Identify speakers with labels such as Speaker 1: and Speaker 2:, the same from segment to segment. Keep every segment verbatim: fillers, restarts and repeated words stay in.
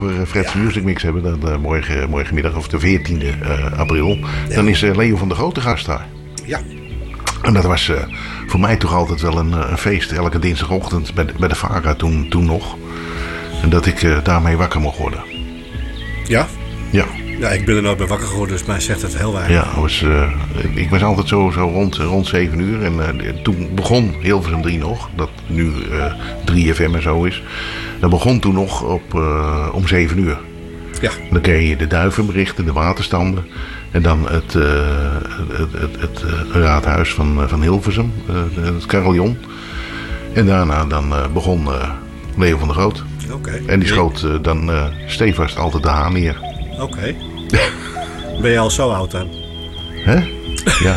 Speaker 1: we Fred's ja. Music Mix hebben, dan, uh, morgen, morgenmiddag of de veertiende uh, april, ja. dan is uh, Leo van der Grote gast daar.
Speaker 2: Ja.
Speaker 1: En dat was uh, voor mij toch altijd wel een, een feest, elke dinsdagochtend bij de, bij de Vara toen, toen nog. En dat ik uh, daarmee wakker mocht worden.
Speaker 2: Ja?
Speaker 1: Ja.
Speaker 2: Ja, ik ben er nooit bij wakker geworden, dus mij zegt het heel weinig.
Speaker 1: Ja, was, uh, ik was altijd zo, zo rond, rond zeven uur. En uh, toen begon Hilversum drie nog, dat nu uh, drie F M en zo is. Dat begon toen nog op, uh, om zeven uur.
Speaker 2: Ja.
Speaker 1: Dan kreeg je de duivenberichten, de waterstanden. En dan het, uh, het, het, het uh, raadhuis van, uh, van Hilversum, uh, het carillon. En daarna dan uh, begon uh, Leo van der Groot.
Speaker 2: Oké. Okay.
Speaker 1: En die schoot uh, dan uh, stevast altijd de haan neer.
Speaker 2: Oké. Okay. Ben je al zo oud dan?
Speaker 1: Hè? Ja.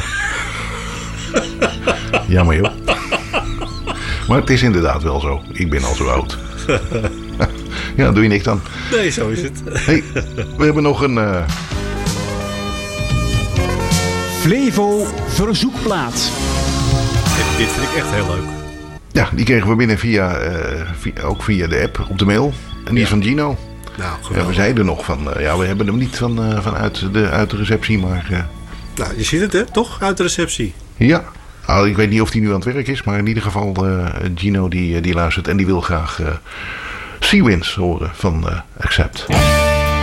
Speaker 1: Jammer joh. Maar het is inderdaad wel zo. Ik ben al zo oud. Ja, doe je niks dan.
Speaker 2: Nee, zo is het.
Speaker 1: Hey, we hebben nog een... Uh...
Speaker 3: Flevo verzoekplaat.
Speaker 2: Dit, dit vind ik echt heel leuk.
Speaker 1: Ja, die kregen we binnen via, uh, via, ook via de app op de mail. En die ja. is van Gino.
Speaker 2: Nou,
Speaker 1: ja, we zeiden nog van, uh, ja, we hebben hem niet van, uh, vanuit de, uit de receptie, maar... Uh...
Speaker 2: Nou, je ziet het hè, toch? Uit de receptie.
Speaker 1: Ja, nou, ik weet niet of hij nu aan het werk is, maar in ieder geval uh, Gino die, die luistert en die wil graag uh, Sea Winds horen van uh, Accept.